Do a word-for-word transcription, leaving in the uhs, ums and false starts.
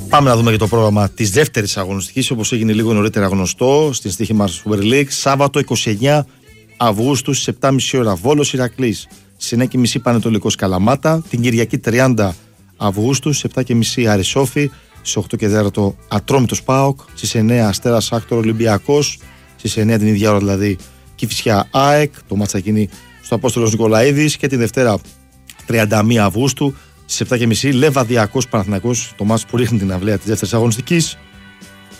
Πάμε να δούμε και το πρόγραμμα της δεύτερης αγωνιστικής, όπως έγινε λίγο νωρίτερα γνωστό στην στοίχημα Super League. Σάββατο είκοσι εννέα Αυγούστου στις επτά και μισή ώρα Βόλος Ηρακλής, στις εννιά και μισή Πανετολικός Καλαμάτα. Την Κυριακή τριάντα Αυγούστου στις επτά και μισή Άρης Σόφι, στις οκτώ και τέσσερα Ατρόμητος ΠΑΟΚ, στις εννέα Αστέρας Άκτορ Ολυμπιακός, στις εννέα την ίδια ώρα δηλαδή Κηφισιά ΑΕΚ, το μάτς θα γίνει στο Απόστολος Νικολαίδης. Και την Δευτέρα τριάντα μία Αυγούστου στις επτά και μισή Λεβαδιακός Παναθηναϊκός, το μάτς που ρίχνει την αυλαία της δεύτερης αγωνιστικής.